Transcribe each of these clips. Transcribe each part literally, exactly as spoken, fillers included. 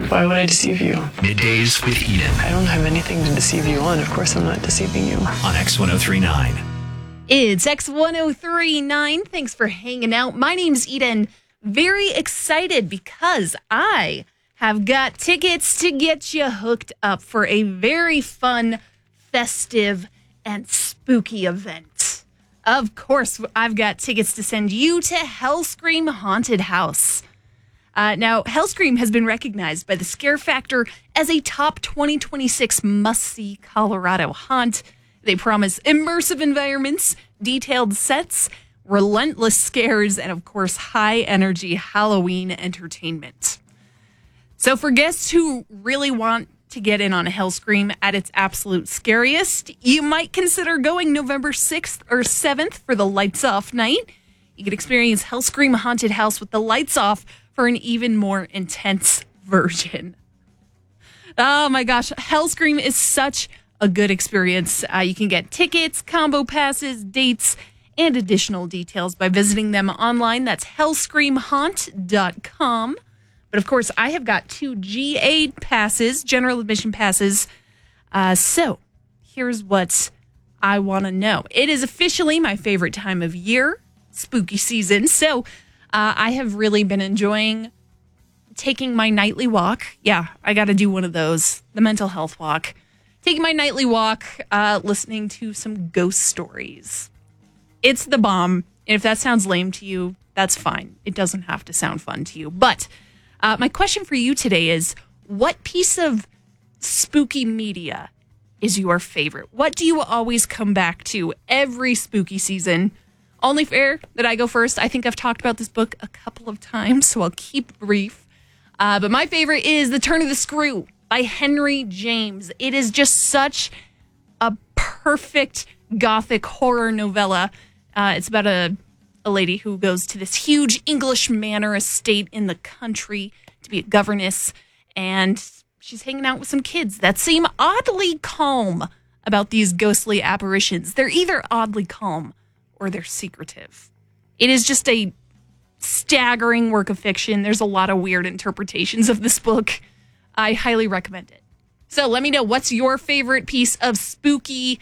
Why would I deceive you? Middays with Eden I don't have anything to deceive you on. Of course I'm not deceiving you. on X one oh three point nine. It's X one oh three point nine. Thanks for hanging out. My name's Eden. Very excited because I have got tickets to get you hooked up for a very fun, festive, and spooky event. Of course, I've got tickets to send you to Hellscream Haunted House. Uh, now, Hellscream has been recognized by the Scare Factor as a top twenty twenty-six must-see Colorado haunt. They promise immersive environments, detailed sets, relentless scares, and, of course, high-energy Halloween entertainment. So for guests who really want to get in on a Hellscream at its absolute scariest, you might consider going November sixth or seventh for the Lights Off night. You can experience Hellscream Haunted House with the lights off for an even more intense version. Oh my gosh, Hellscream is such a good experience. Uh, you can get tickets, combo passes, dates, and additional details by visiting them online. That's hellscream haunt dot com. But of course, I have got two G A passes, general admission passes. Uh, so here's what I want to know. It is officially my favorite time of year, spooky season. So uh, I have really been enjoying taking my nightly walk. Yeah, I got to do one of those, the mental health walk. Taking my nightly walk, uh, listening to some ghost stories. It's the bomb. And if that sounds lame to you, that's fine. It doesn't have to sound fun to you. But uh, my question for you today is, what piece of spooky media is your favorite? What do you always come back to every spooky season? Only fair that I go first. I think I've talked about this book a couple of times, so I'll keep brief. Uh, but my favorite is The Turn of the Screw by Henry James. It is just such a perfect gothic horror novella. Uh, it's about a, a lady who goes to this huge English manor estate in the country to be a governess, and she's hanging out with some kids that seem oddly calm about these ghostly apparitions. They're either oddly calm or they're secretive. It is just a staggering work of fiction. There's a lot of weird interpretations of this book. I highly recommend it. So let me know, what's your favorite piece of spooky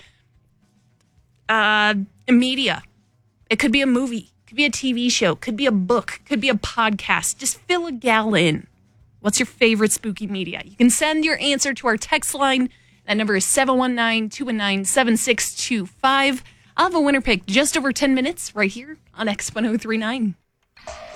uh, media? It could be a movie, could be a T V show, could be a book, could be a podcast. Just fill a gal in. What's your favorite spooky media? You can send your answer to our text line. That number is seven one nine, two one nine, seven six two five. I'll have a winner pick just over ten minutes right here on X one oh three point nine.